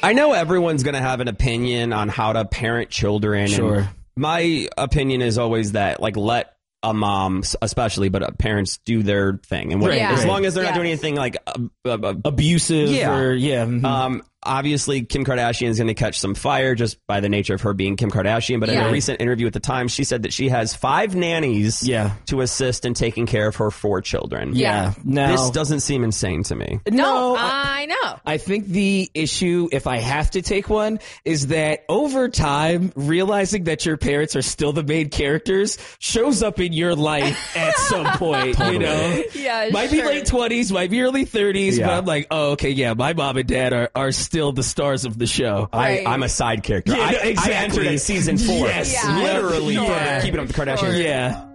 I know everyone's going to have an opinion on how to parent children. Sure. And my opinion is always that, like, let a mom, especially, but parents do their thing. And as long as they're not doing anything like abusive or obviously, Kim Kardashian is going to catch some fire just by the nature of her being Kim Kardashian. But in a recent interview with The Times, she said that she has 5 nannies to assist in taking care of her 4 children. Now, this doesn't seem insane to me. No, I know. I think the issue, if I have to take one, is that over time, realizing that your parents are still the main characters shows up in your life at some point. You know, might be late 20s, might be early 30s, but I'm like, oh, okay, my mom and dad are still the stars of the show. I'm a side character. Exactly. I entered at season 4. Yes. Literally for Keeping Up with the Kardashians.